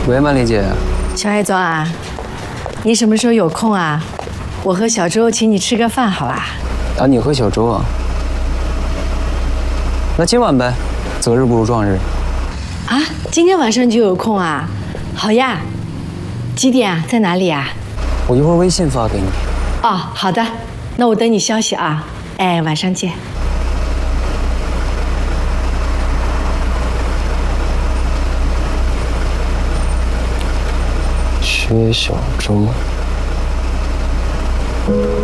喂，曼丽姐。 小爱庄啊，你什么时候有空啊？我和小周请你吃个饭，好吧？ 啊，你和小周啊？那今晚呗，择日不如撞日。 啊，今天晚上就有空啊？好呀，几点啊？在哪里啊？ 我一会儿微信发给你。 哦，好的，那我等你消息啊。哎，晚上见。 薛小周。